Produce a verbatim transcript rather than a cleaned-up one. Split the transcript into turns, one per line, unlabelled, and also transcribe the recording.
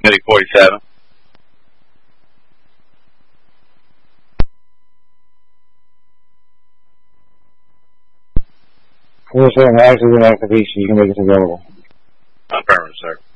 Committee forty-seven.
forty-seven, actually, in activation, you can make it available.
Affirmative, sir.